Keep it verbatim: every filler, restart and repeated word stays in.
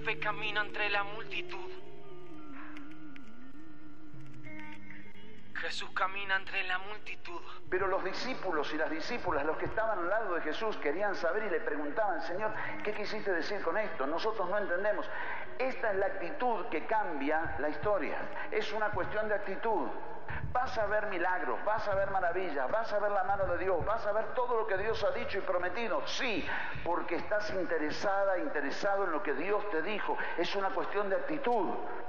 fe camina entre la multitud. Jesús camina entre la multitud. Pero los discípulos y las discípulas, los que estaban al lado de Jesús, querían saber y le preguntaban: Señor, ¿qué quisiste decir con esto? Nosotros no entendemos. Esta es la actitud que cambia la historia. Es una cuestión de actitud. Vas a ver milagros, vas a ver maravillas, vas a ver la mano de Dios, vas a ver todo lo que Dios ha dicho y prometido. Sí, porque estás interesada, interesado en lo que Dios te dijo. Es una cuestión de actitud.